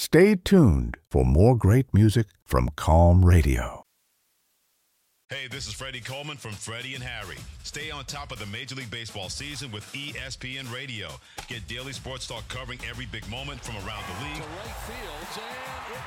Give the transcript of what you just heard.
Stay tuned for more great music from Calm Radio. Hey, this is Freddie Coleman from Freddie and Harry. Stay on top of the Major League Baseball season with ESPN Radio. Get daily sports talk covering every big moment from around the league. To right field, and